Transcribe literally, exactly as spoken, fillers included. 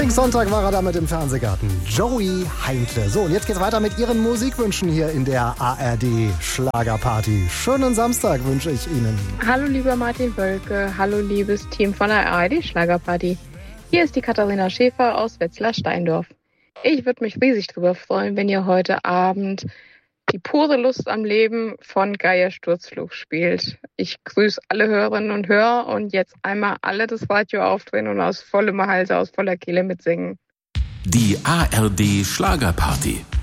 Sonntag war er damit im Fernsehgarten. Joey Heynckle. So, und jetzt geht's weiter mit Ihren Musikwünschen hier in der A R D Schlagerparty. Schönen Samstag wünsche ich Ihnen. Hallo lieber Martin Wölke, hallo liebes Team von der A R D Schlagerparty. Hier ist die Katharina Schäfer aus Wetzlar-Steindorf. Ich würde mich riesig drüber freuen, wenn ihr heute Abend die pure Lust am Leben von Geier Sturzflug spielt. Ich grüße alle Hörerinnen und Hörer und jetzt einmal alle das Radio aufdrehen und aus vollem Halse, aus voller Kehle mitsingen. Die A R D Schlagerparty.